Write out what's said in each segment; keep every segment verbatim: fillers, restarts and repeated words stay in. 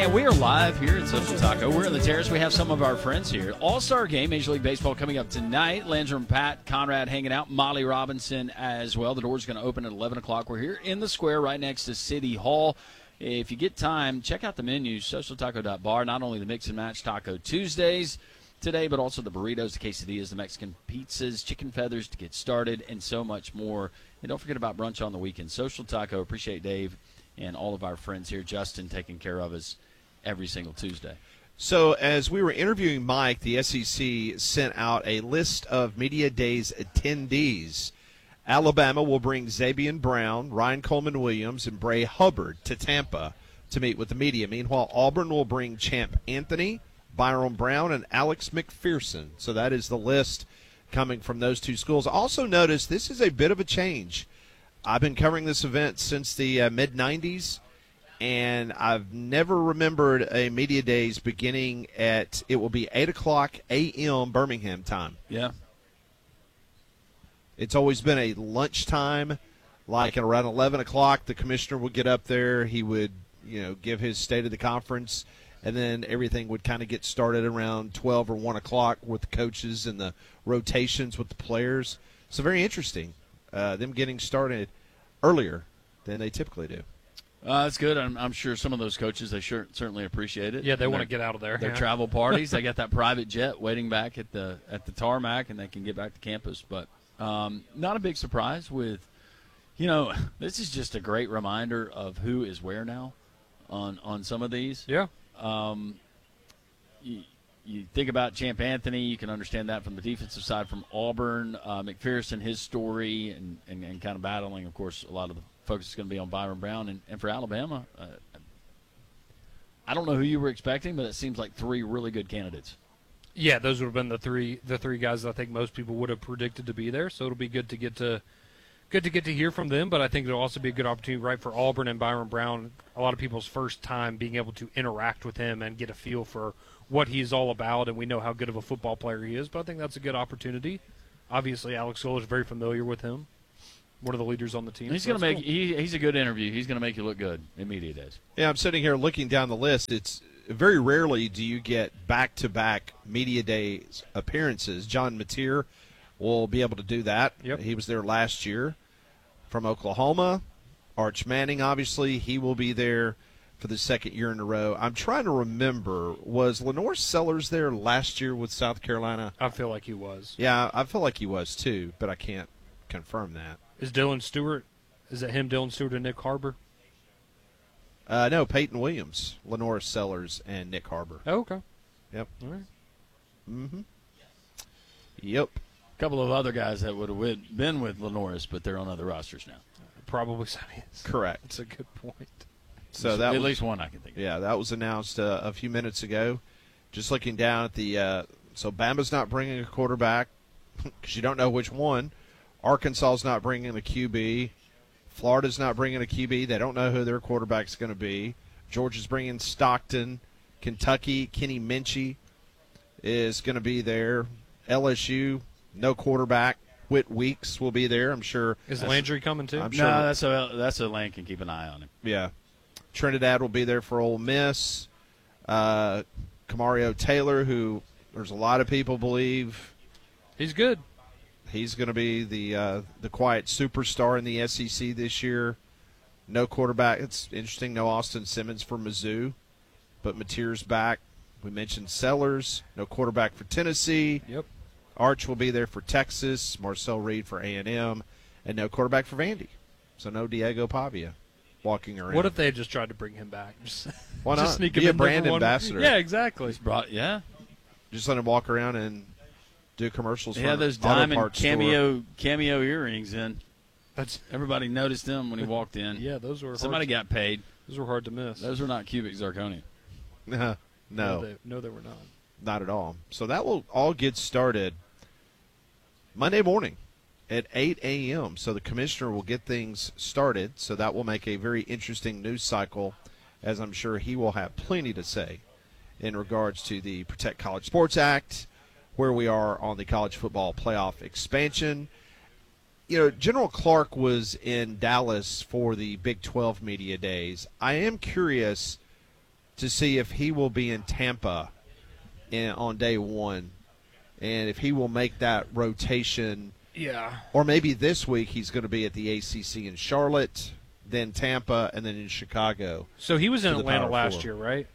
And we are live here at Social Taco. We're in the terrace. We have some of our friends here. All-Star Game, Major League Baseball coming up tonight. Landrum, Pat, Conrad hanging out. Molly Robinson as well. The door's going to open at eleven o'clock. We're here in the square right next to City Hall. If you get time, check out the menu, social taco dot bar. Not only the Mix and Match Taco Tuesdays today, but also the burritos, the quesadillas, the Mexican pizzas, chicken feathers to get started, and so much more. And don't forget about brunch on the weekend. Social Taco, appreciate Dave and all of our friends here. Justin taking care of us every single Tuesday. So as we were interviewing Mike, the S E C sent out a list of Media Days attendees. Alabama will bring Zabian Brown, Ryan Coleman-Williams, and Bray Hubbard to Tampa to meet with the media. Meanwhile, Auburn will bring Champ Anthony, Byron Brown, and Alex McPherson. So that is the list coming from those two schools. Also notice this is a bit of a change. I've been covering this event since the uh, mid nineties, and I've never remembered a Media Days beginning at, it will be eight o'clock a.m. Birmingham time. Yeah. It's always been a lunchtime, like at around eleven o'clock, the commissioner would get up there. He would, you know, give his state of the conference, and then everything would kind of get started around twelve or one o'clock with the coaches and the rotations with the players. So very interesting, uh, them getting started earlier than they typically do. Uh, that's good. I'm, I'm sure some of those coaches, they sure, certainly appreciate it. Yeah, they want to Their- get out of there. Their yeah. travel parties, they got that private jet waiting back at the at the tarmac, and they can get back to campus. But um, not a big surprise with, you know, this is just a great reminder of who is where now on, on some of these. Yeah. Um, you, you think about Champ Anthony, you can understand that from the defensive side. From Auburn, uh, McPherson, his story, and, and, and kind of battling, of course, a lot of the focus is going to be on Byron Brown. And, and for Alabama, uh, I don't know who you were expecting, but it seems like three really good candidates. Yeah, those would have been the three the three guys that I think most people would have predicted to be there. So it'll be good to get to good to get to hear from them. But I think it'll also be a good opportunity, right, for Auburn and Byron Brown. A lot of people's first time being able to interact with him and get a feel for what he's all about. And we know how good of a football player he is. But I think that's a good opportunity. Obviously, Alex Gold is very familiar with him. One of the leaders on the team. He's so going to make. cool. He, he's a good interview. He's going to make you look good in Media Days. Yeah, I'm sitting here looking down the list. It's very rarely do you get back-to-back Media Days appearances. John Mateer will be able to do that. Yep. He was there last year from Oklahoma. Arch Manning, obviously, he will be there for the second year in a row. I'm trying to remember, was Lenore Sellers there last year with South Carolina? I feel like he was. Yeah, I feel like he was too, but I can't confirm that. Is Dylan Stewart? Is it him, Dylan Stewart, and Nick Harbor? Uh, no, Peyton Williams, Lenore Sellers, and Nick Harbor. Oh, okay. Yep. All right. Mm-hmm. Yep. A couple of other guys that would have been with Lenoris, but they're on other rosters now. Probably so. Yes. Correct. That's a good point. So that at was, least one I can think of. yeah, that was announced uh, a few minutes ago. Just looking down at the uh, so Bama's not bringing a quarterback because you don't know which one. Arkansas's not bringing a Q B. Florida's not bringing a Q B. They don't know who their quarterback's going to be. Georgia's bringing Stockton. Kentucky, Kenny Minchie is going to be there. L S U, no quarterback. Whit Weeks will be there. I'm sure. Is Landry coming too? I'm sure. No, that's a that's a Lane can keep an eye on him. Yeah. Trinidad will be there for Ole Miss. Uh, Kamario Taylor, who there's a lot of people believe He's good. he's going to be the uh, the quiet superstar in the S E C this year. No quarterback. It's interesting. No Austin Simmons for Mizzou, but Mateer's back. We mentioned Sellers. No quarterback for Tennessee. Yep. Arch will be there for Texas. Marcel Reed for A and M, and no quarterback for Vandy. So no Diego Pavia walking around. What if they had just tried to bring him back? Just, Why just not? sneak Be him a in there brand for one- ambassador. Yeah, exactly. He's brought yeah. Just let him walk around and do commercials. He for had an those auto diamond parts store. cameo cameo earrings in. That's Everybody noticed them when he walked in. yeah. Those were Somebody hard, got paid. Those were hard to miss. Those were not cubic zirconia. no, no, they, no, they were not. not at all. So that will all get started Monday morning at eight a.m. So the commissioner will get things started. So that will make a very interesting news cycle, as I'm sure he will have plenty to say in regards to the Protect College Sports Act, where we are on the college football playoff expansion. You know, General Clark was in Dallas for the Big twelve Media Days. I am curious to see if he will be in Tampa in, on day one, and if he will make that rotation. Yeah. Or maybe this week he's going to be at the A C C in Charlotte, then Tampa, and then in Chicago. So he was in to the Atlanta Power last Four. year, right?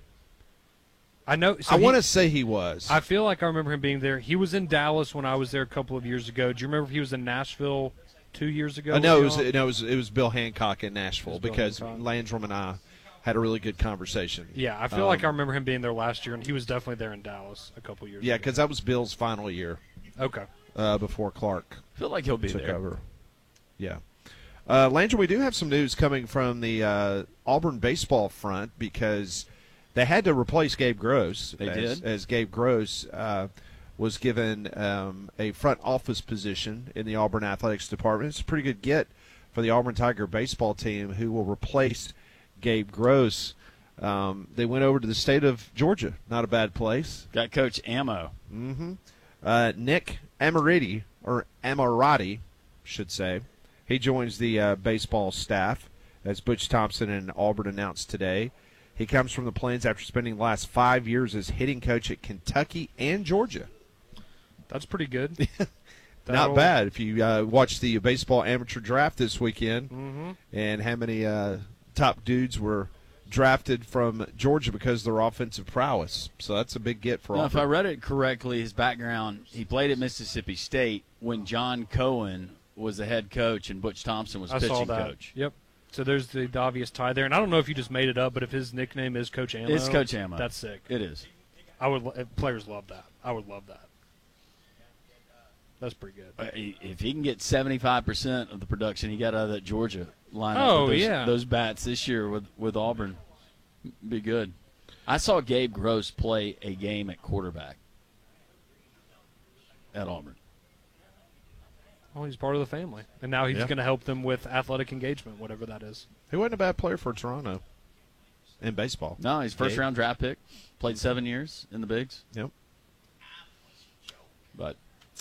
I know. So I he- want to say he was. I feel like I remember him being there. He was in Dallas when I was there a couple of years ago. Do you remember if he was in Nashville two years ago? Uh, no, it with was, y'all? no, it was it was Bill Hancock in Nashville Bill because Hancock. Landrum and I had a really good conversation. Yeah, I feel Um, like I remember him being there last year, and he was definitely there in Dallas a couple years Yeah, ago. because that was Bill's final year Okay. uh, before Clark I feel like he'll be took there. over. Yeah. Uh, Landrum, we do have some news coming from the uh, Auburn baseball front because they had to replace Gabe Gross. They as, did. As Gabe Gross uh, was given um, a front office position in the Auburn Athletics Department. It's a pretty good get for the Auburn Tiger baseball team who will replace Gabe Gross. Um, they went over to the state of Georgia. Not a bad place. Got Coach Ammo. Mm-hmm. Uh, Nick Amariti, or Amarati, should say, he joins the uh, baseball staff, as Butch Thompson and Auburn announced today. He comes from the Plains after spending the last five years as hitting coach at Kentucky and Georgia. That's pretty good. Not That'll- bad. If you uh, watch the baseball amateur draft this weekend, Mhm. and how many uh, top dudes were drafted from Georgia because of their offensive prowess. So that's a big get for Now, if Auburn. I read it correctly, his background, he played at Mississippi State when John Cohen was the head coach and Butch Thompson was I pitching saw that. coach. Yep. So there's the obvious tie there, and I don't know if you just made it up, but if his nickname is Coach Ammo, It's Coach Ammo. That's sick. It is. I would. lo- Players love that. I would love that. That's pretty good. Uh, he- If he can get seventy-five percent of the production he got out of that Georgia lineup, Oh, with those, yeah. those bats this year with, with Auburn, be good. I saw Gabe Gross play a game at quarterback at Auburn. Well, he's part of the family, and now he's Yeah. going to help them with athletic engagement, whatever that is. He wasn't a bad player for Toronto in baseball. No, he's first Gabe. round draft pick. Played seven years in the bigs. Yep. But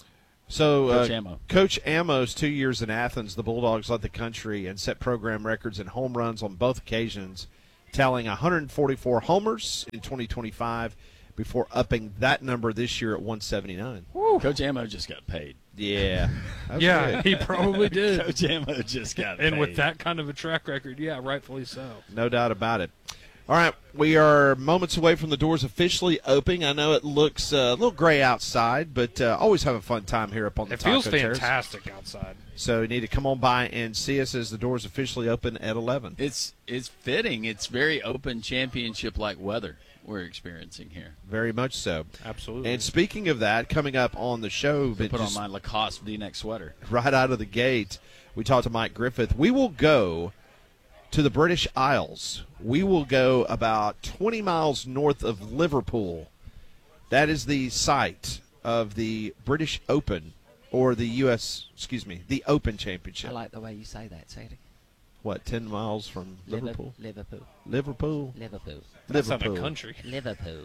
So, Coach uh, Ammo. Coach Ammo's two years in Athens, the Bulldogs led the country and set program records in home runs on both occasions, tallying one hundred forty-four homers in twenty twenty-five before upping that number this year at one seventy-nine. Coach Ammo just got paid. Yeah. That's Yeah, good. he probably did. Coach Ammo just got paid. And with that kind of a track record, yeah, rightfully so. No doubt about it. All right, we are moments away from the doors officially opening. I know it looks uh, a little gray outside, but uh, always have a fun time here up on the It feels Taco Terrace. fantastic outside. So you need to come on by and see us as the doors officially open at eleven. It's it's fitting. It's very open championship like weather we're experiencing here. Very much so. Absolutely. And speaking of that, coming up on the show, Put but on just my Lacoste V-neck sweater. right out of the gate, we talked to Mike Griffith. We will go to the British Isles. We will go about twenty miles north of Liverpool. That is the site of the British Open, or the U S, excuse me, the Open Championship. I like the way you say that. Say it again. What, ten miles from Liverpool? Liverpool. Liverpool? Liverpool. That's not a Liverpool. country. Liverpool.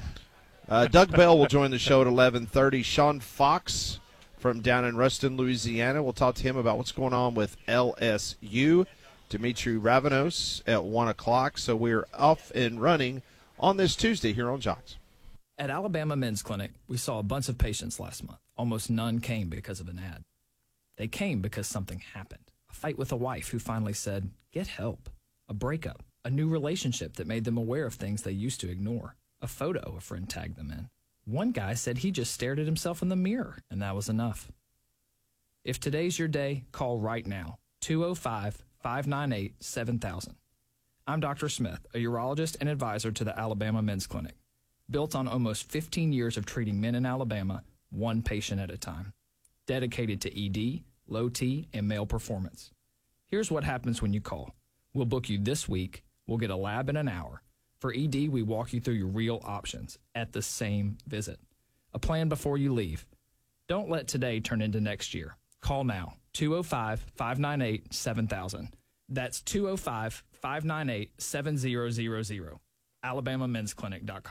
Uh, Doug Bell will join the show at eleven thirty. Sean Fox from down in Ruston, Louisiana. We'll talk to him about what's going on with L S U. Dimitri Ravanos at one o'clock. So we're off and running on this Tuesday here on Jocks. At Alabama Men's Clinic, we saw a bunch of patients last month. Almost none came because of an ad. They came because something happened. A fight with a wife who finally said, get help. A breakup. A new relationship that made them aware of things they used to ignore. A photo a friend tagged them in. One guy said he just stared at himself in the mirror, and that was enough. If today's your day, call right now. two oh five, five nine eight, seven thousand. I'm Doctor Smith, a urologist and advisor to the Alabama Men's Clinic. Built on almost fifteen years of treating men in Alabama, one patient at a time. Dedicated to E D, low T, and male performance. Here's what happens when you call. We'll book you this week. We'll get a lab in an hour. For E D, we walk you through your real options at the same visit. A plan before you leave. Don't let today turn into next year. Call now, two oh five, five nine eight, seven thousand. That's two oh five, five nine eight, seven thousand. alabama men's clinic dot com.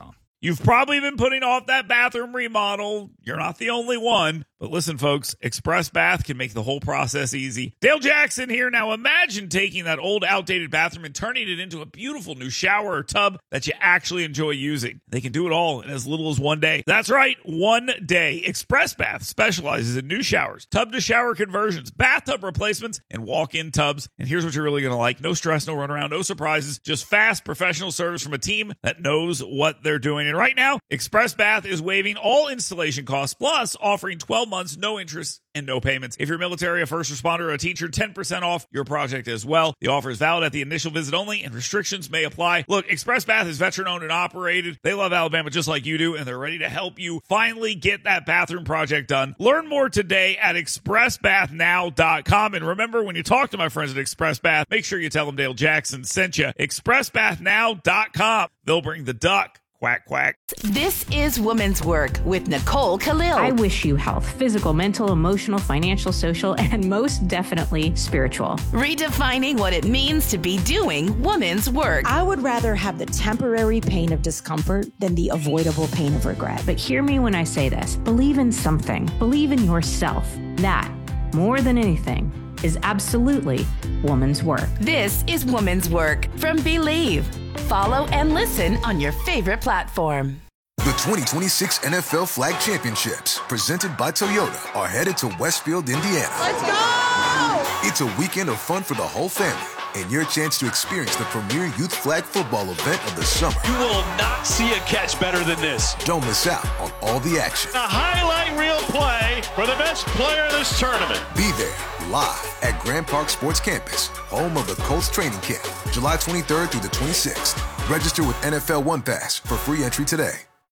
You've probably been putting off that bathroom remodel. You're not the only one. But listen, folks, Express Bath can make the whole process easy. Dale Jackson here. Now imagine taking that old, outdated bathroom and turning it into a beautiful new shower or tub that you actually enjoy using. They can do it all in as little as one day. That's right, one day. Express Bath specializes in new showers, tub-to-shower conversions, bathtub replacements, and walk-in tubs. And here's what you're really going to like. No stress, no runaround, no surprises, just fast professional service from a team that knows what they're doing. And right now, Express Bath is waiving all installation costs, plus offering twelve months, no interest, and no payments. If you're military, a first responder, or a teacher, ten percent off your project as well. The offer is valid at the initial visit only, and restrictions may apply. Look, Express Bath is veteran-owned and operated. They love Alabama just like you do, and they're ready to help you finally get that bathroom project done. Learn more today at express bath now dot com. And remember, when you talk to my friends at Express Bath, make sure you tell them Dale Jackson sent you. express bath now dot com. They'll bring the duck. Quack, quack. This is Women's Work with Nicole Khalil. I wish you health, physical, mental, emotional, financial, social, and most definitely spiritual. Redefining what it means to be doing women's work. I would rather have the temporary pain of discomfort than the avoidable pain of regret. But hear me when I say this. Believe in something. Believe in yourself. That, more than anything, is absolutely woman's work. This is Women's Work from Believe. Follow and listen on your favorite platform. The twenty twenty-six N F L Flag Championships, presented by Toyota, are headed to Westfield, Indiana. Let's go! It's a weekend of fun for the whole family, and your chance to experience the premier youth flag football event of the summer. You will not see a catch better than this. Don't miss out on all the action. A highlight reel play for the best player of this tournament. Be there live at Grand Park Sports Campus, home of the Colts training camp, July twenty-third through the twenty-sixth. Register with N F L One Pass for free entry today.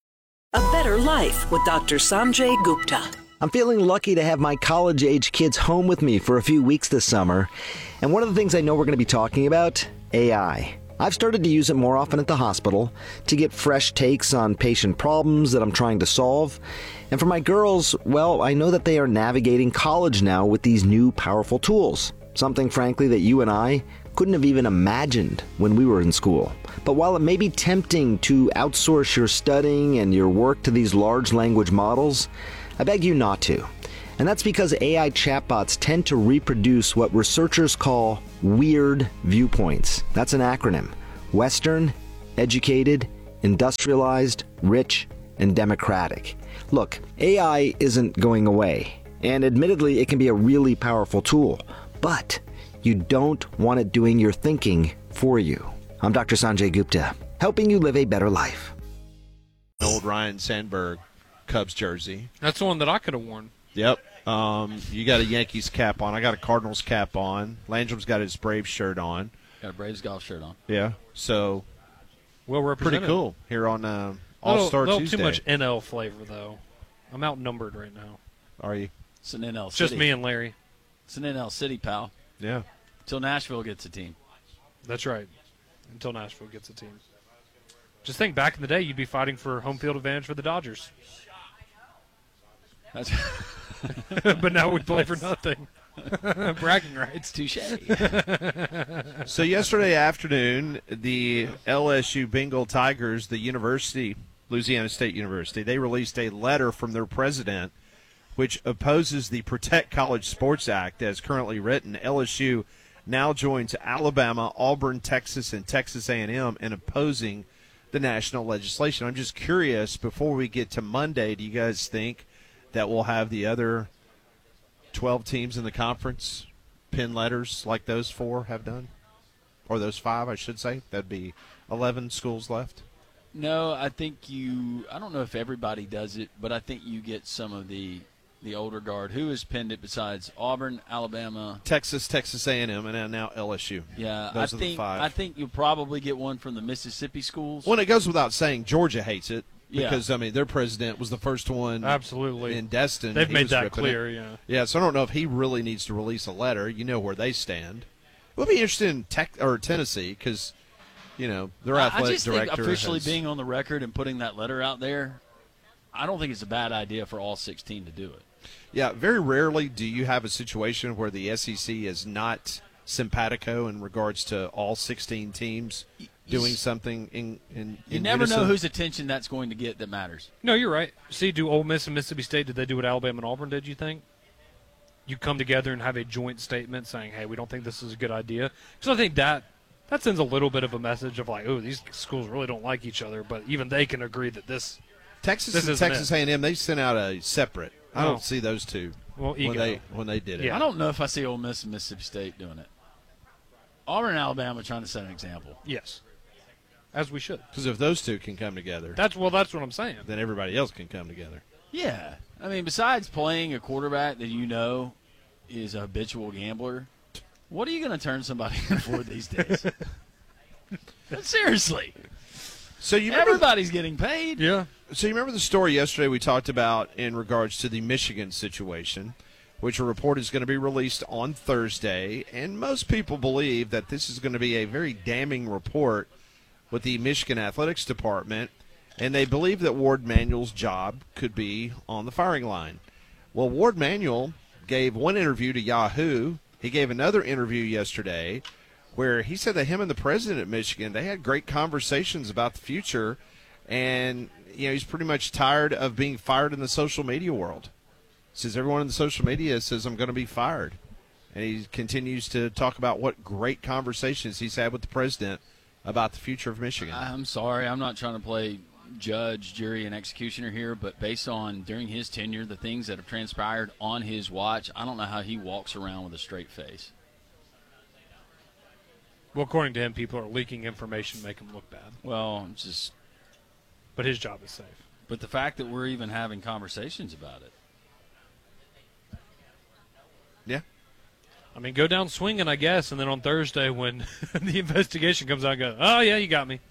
A better life with Doctor Sanjay Gupta. I'm feeling lucky to have my college-age kids home with me for a few weeks this summer. And one of the things I know we're going to be talking about, A I. I've started to use it more often at the hospital to get fresh takes on patient problems that I'm trying to solve. And for my girls, well, I know that they are navigating college now with these new powerful tools. Something, frankly, that you and I couldn't have even imagined when we were in school. But while it may be tempting to outsource your studying and your work to these large language models, I beg you not to. And that's because A I chatbots tend to reproduce what researchers call weird viewpoints. That's an acronym. Western, educated, industrialized, rich, and democratic. Look, A I isn't going away. And admittedly, it can be a really powerful tool. But you don't want it doing your thinking for you. I'm Doctor Sanjay Gupta, helping you live a better life. Old Ryan Sandberg Cubs jersey. That's the one that I could have worn. Yep. Um, you got a Yankees cap on. I got a Cardinals cap on. Landrum's got his Braves shirt on. Got a Braves golf shirt on. Yeah. So, well represented. Pretty cool here on uh, All-Star little, Tuesday. Too much N L flavor, though. I'm outnumbered right now. Are you? It's an N L It's City. just me and Larry. It's an N L City, pal. Yeah. Until Nashville gets a team. That's right. Until Nashville gets a team. Just think, back in the day, you'd be fighting for home field advantage for the Dodgers. That's but now we play for nothing. Bragging rights. Touche. So yesterday afternoon, the L S U Bengal Tigers, the university, Louisiana State University, they released a letter from their president which opposes the Protect College Sports Act as currently written. L S U now joins Alabama, Auburn, Texas, and Texas A and M in opposing the national legislation. I'm just curious, before we get to Monday, do you guys think that we'll have the other twelve teams in the conference pin letters like those four have done? Or those five, I should say. That'd be eleven schools left. No, I think you – I don't know if everybody does it, but I think you get some of the the older guard. Who has pinned it besides Auburn, Alabama? Texas, Texas A and M, and now L S U. Yeah, those I are think the five. I think you'll probably get one from the Mississippi schools. Well, it goes without saying Georgia hates it. Yeah. Because, I mean, their president was the first one Absolutely. in Destin. They've He made was that ripping clear, it. yeah. Yeah, so I don't know if he really needs to release a letter. You know where they stand. We'll be interested in tech, or Tennessee because, you know, their athletic I just director think officially has, being on the record and putting that letter out there, I don't think it's a bad idea for all sixteen to do it. Yeah, very rarely do you have a situation where the S E C is not simpatico in regards to all sixteen teams doing something in in. You in never unison. know whose attention that's going to get that matters. No, you're right. See, do Ole Miss and Mississippi State, did they do what Alabama and Auburn did, you think? You come together and have a joint statement saying, hey, we don't think this is a good idea. Because I think that that sends a little bit of a message of like, oh, these schools really don't like each other, but even they can agree that this Texas this and Texas A and M, they sent out a separate. I Oh. don't see those two Well, when ego. they when they did it. I don't know if I see Ole Miss and Mississippi State doing it. Auburn and Alabama trying to set an example. Yes. As we should. Because if those two can come together, That's well, that's what I'm saying. then everybody else can come together. Yeah. I mean, besides playing a quarterback that you know is a habitual gambler, what are you going to turn somebody in for these days? Seriously. So you remember, Everybody's getting paid. Yeah. so you remember the story yesterday we talked about in regards to the Michigan situation, which a report is going to be released on Thursday, and most people believe that this is going to be a very damning report with the Michigan Athletics Department, and they believe that Ward Manuel's job could be on the firing line. Well, Ward Manuel gave one interview to Yahoo. He gave another interview yesterday where he said that him and the president of Michigan, they had great conversations about the future, and you know he's pretty much tired of being fired in the social media world. Says everyone in the social media says I'm going to be fired, and he continues to talk about what great conversations he's had with the president about the future of Michigan. I'm sorry, I'm not trying to play judge, jury, and executioner here, but based on during his tenure, the things that have transpired on his watch, I don't know how he walks around with a straight face. Well, according to him, people are leaking information to make him look bad. Well, just. But his job is safe. But the fact that we're even having conversations about it. Yeah. I mean, go down swinging, I guess, and then on Thursday when the investigation comes out, go, oh, yeah, you got me.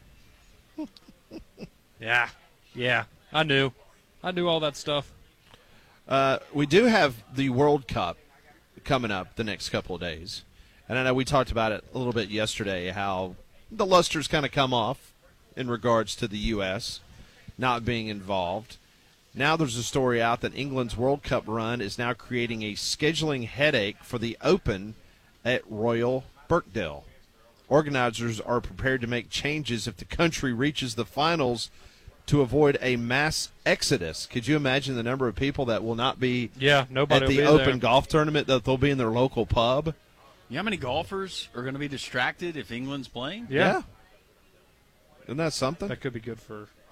yeah, yeah, I knew. I knew all that stuff. Uh, we do have the World Cup coming up the next couple of days. And I know we talked about it a little bit yesterday, how the luster's kind of come off in regards to the U S not being involved. Now there's a story out that England's World Cup run is now creating a scheduling headache for the Open at Royal Birkdale. Organizers are prepared to make changes if the country reaches the finals to avoid a mass exodus. Could you imagine the number of people that will not be yeah, nobody at the will be Open there. golf tournament, that they'll be in their local pub? You know how many golfers are going to be distracted if England's playing? Yeah. yeah. Isn't that something? That could be good for